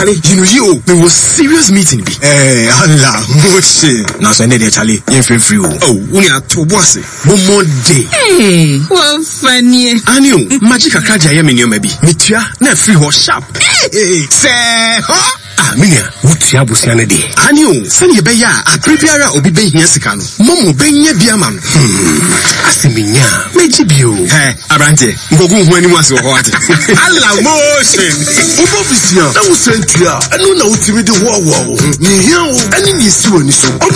Charlie, you know you there was serious meeting be. Allah, Moshe. Now so dey Charlie, you feel free. Oh, we are to boss. One more day. Hey, what funny. Anio, magic akaja ya me maybe. Mitua na free ho sharp. Hey, say, huh? Minia, wuti abusia ne de. Anio, sani be ya, aprebiara obi be hia sika no. Momo be nya bia ma no. Asiminya, meji bio. Abrante, ngogu hu ani wase ho ate. Allah motion. Obofisia, na wo sentua, enu na wo timi de wo wo. Ni hia wo, ani ni si woni so.